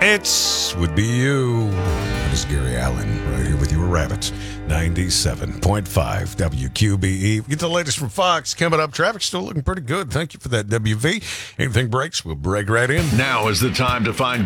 It would be you. That is Gary Allen right here with your Rabbits. 97.5 WQBE. Get the latest from Fox. Coming up, traffic still looking pretty good. Thank you for that, WV. Anything breaks, we'll break right in. Now is the time to find